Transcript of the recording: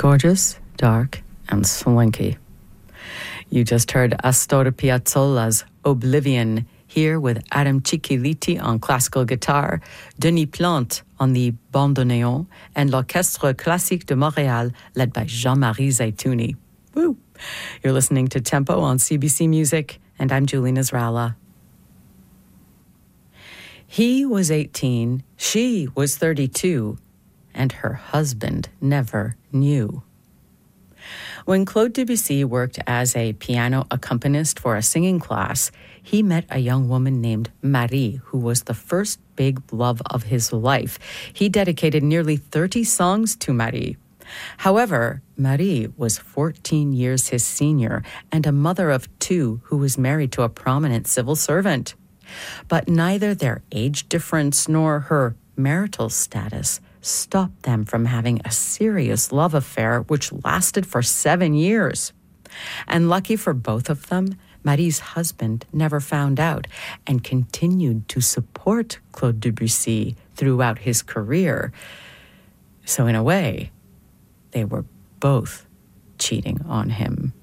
Gorgeous, dark, and swanky. You just heard Astor Piazzolla's Oblivion, here with Adam Cicchiliti on classical guitar, Denis Plante on the bandoneon, and l'Orchestre Classique de Montréal, led by Jean-Marie Zaitouni. Woo! You're listening to Tempo on CBC Music, and I'm Julie Nasrallah. He was 18, she was 32, and her husband never knew. When Claude Debussy worked as a piano accompanist for a singing class, he met a young woman named Marie, who was the first big love of his life. He dedicated nearly 30 songs to Marie. However, Marie was 14 years his senior and a mother of 2 who was married to a prominent civil servant. But neither their age difference nor her marital status stopped them from having a serious love affair which lasted for 7 years. And lucky for both of them, Marie's husband never found out and continued to support Claude Debussy throughout his career. So in a way, they were both cheating on him.